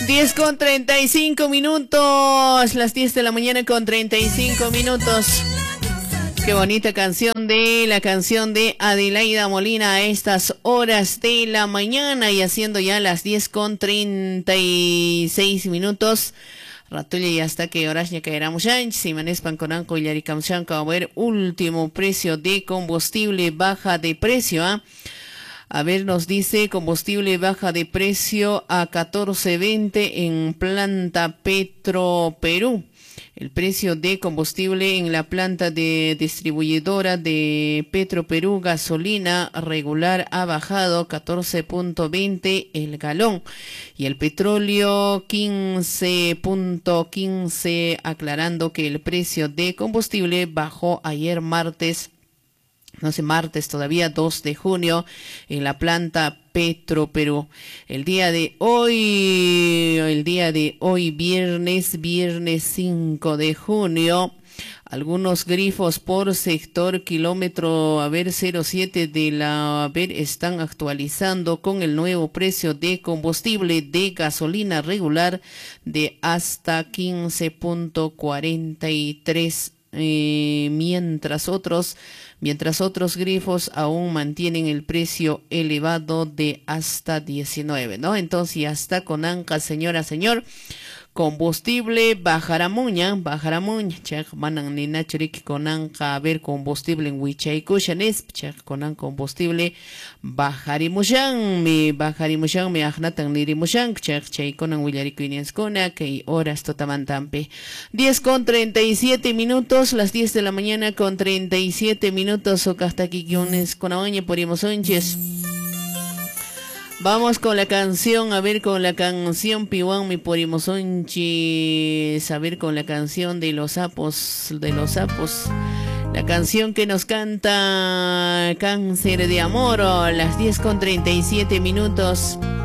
10:35, las 10 de la mañana con 35 minutos. Qué bonita canción de Adelaida Molina a estas horas de la mañana y haciendo ya las 10:36 minutos. Ratulla y hasta que horas ya caeramos ya, si manespan con anco y yaricamchanca a ver último precio de combustible, baja de precio, ¿ah? A ver, nos dice combustible baja de precio a 14.20 en planta Petro Perú. El precio de combustible en la planta de distribuidora de Petro Perú, gasolina regular ha bajado 14.20 el galón y el petróleo 15.15, aclarando que el precio de combustible bajó ayer martes todavía 2 de junio en la planta Petro Perú. El día de hoy viernes 5 de junio, algunos grifos por sector kilómetro 07 de la están actualizando con el nuevo precio de combustible de gasolina regular de hasta 15.43, mientras otros grifos aún mantienen el precio elevado de hasta 19, ¿no? Entonces, hasta con anca, señor, combustible bajaramuña, chak manan ni nachurik con anca, a ver, combustible en Huichaykushanes, chak con anca combustible bajarimushan, me ajnatan nirimushan, chak chay con an willarikuinians kona, que horas totamantampe. 10:37 minutos, las 10 de la mañana con 37 minutos, o hasta aquí con aoña por Imosonches. Vamos con la canción, a ver con la canción Piwan mi Porimosonchis, a ver con la canción de los sapos, la canción que nos canta Cáncer de Amor, las 10:37 minutos.